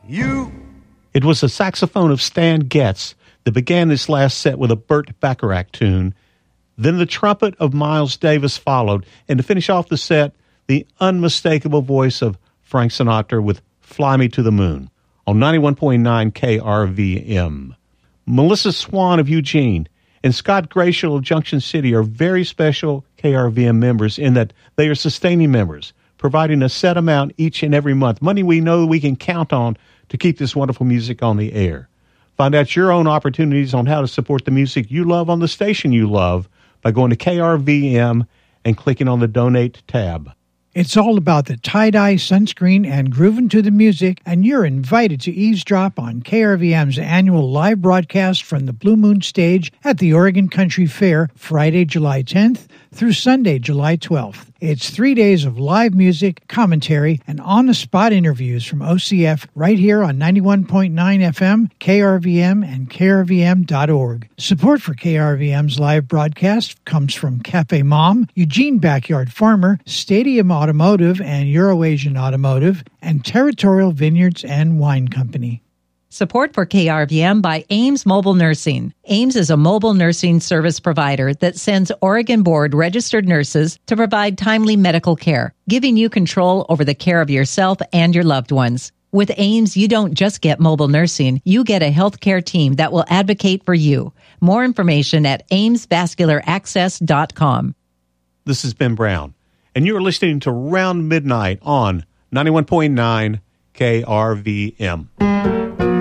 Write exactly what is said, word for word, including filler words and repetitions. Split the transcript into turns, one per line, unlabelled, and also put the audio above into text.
You.
It was the saxophone of Stan Getz that began this last set with a Burt Bacharach tune. Then the trumpet of Miles Davis followed, and to finish off the set, the unmistakable voice of Frank Sinatra with Fly Me to the Moon on ninety-one point nine K R V M. Melissa Swan of Eugene and Scott Gratial of Junction City are very special K R V M members in that they are sustaining members, providing a set amount each and every month, money we know we can count on to keep this wonderful music on the air. Find out your own opportunities on how to support the music you love on the station you love by going to K R V M and clicking on the Donate tab.
It's all about the tie-dye, sunscreen, and grooving to the music, and you're invited to eavesdrop on K R V M's annual live broadcast from the Blue Moon stage at the Oregon Country Fair, Friday, July tenth through Sunday, July twelfth. It's three days of live music, commentary, and on-the-spot interviews from O C F right here on ninety-one point nine F M, K R V M, and K R V M dot org. Support for K R V M's live broadcast comes from Cafe Mom, Eugene Backyard Farmer, Stadium Automotive and Euroasian Automotive, and Territorial Vineyards and Wine Company.
Support for K R V M by Ames Mobile Nursing. Ames is a mobile nursing service provider that sends Oregon Board registered nurses to provide timely medical care, giving you control over the care of yourself and your loved ones. With Ames, you don't just get mobile nursing, you get a healthcare team that will advocate for you. More information at ames vascular access dot com.
This is Ben Brown, and you're listening to Round Midnight on ninety-one point nine K R V M.